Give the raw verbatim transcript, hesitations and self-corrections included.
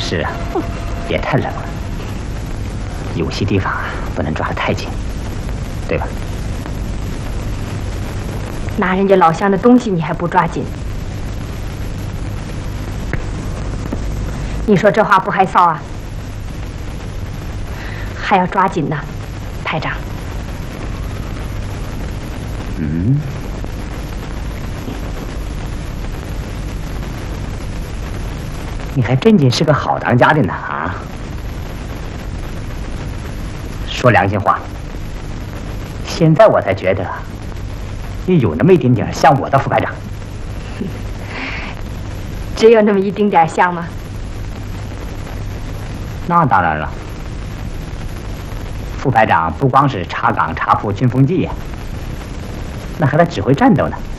是啊，别太冷了。有些地方啊，不能抓得太紧，对吧？ 拿人家老乡的东西，你还不抓紧？你说这话不害臊啊？还要抓紧呢，排长。 嗯。你还真仅是个好当家的呢啊！说良心话，现在我才觉得你有那么一丁点像我的副排长。 只有那么一丁点像吗？ 那当然了，副排长不光是查岗查铺军风纪呀，那还得指挥战斗呢。